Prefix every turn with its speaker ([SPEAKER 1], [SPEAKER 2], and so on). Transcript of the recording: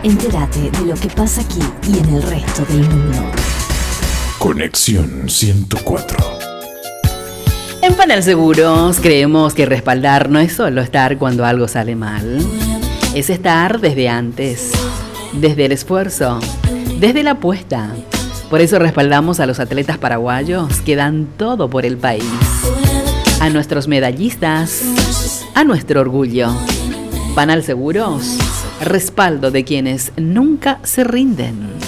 [SPEAKER 1] Entérate de lo que pasa aquí y en el resto del mundo.
[SPEAKER 2] Conexión 104.
[SPEAKER 3] En Panal Seguros creemos que respaldar no es solo estar cuando algo sale mal. Es estar desde antes, desde el esfuerzo, desde la apuesta. Por eso respaldamos a los atletas paraguayos que dan todo por el país. A nuestros medallistas, a nuestro orgullo. Panal Seguros, respaldo de quienes nunca se rinden.